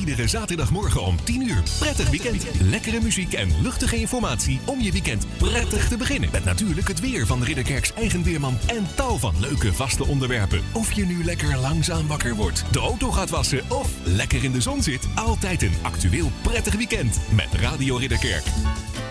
Iedere zaterdagmorgen om 10 uur. Prettig weekend. Lekkere muziek en luchtige informatie om je weekend prettig te beginnen. Met natuurlijk het weer van Ridderkerks eigen weerman en tal van leuke vaste onderwerpen. Of je nu lekker langzaam wakker wordt, de auto gaat wassen of lekker in de zon zit. Altijd een actueel prettig weekend met Radio Ridderkerk.